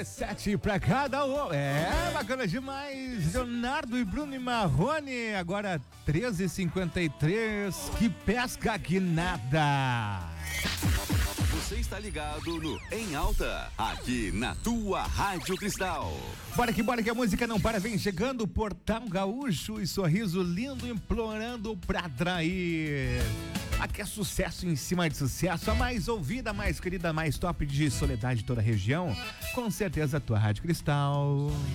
Sete pra cada um. É, bacana demais. Leonardo e Bruno e Marrone. Agora 13h53. Que pesca que nada. Você está ligado no Em Alta, aqui na tua Rádio Cristal. Bora que a música não para, vem chegando, Portal Gaúcho e sorriso lindo implorando pra atrair. Aqui é sucesso em cima de sucesso, a mais ouvida, a mais querida, a mais top de Soledade de toda a região. Com certeza a tua Rádio Cristal.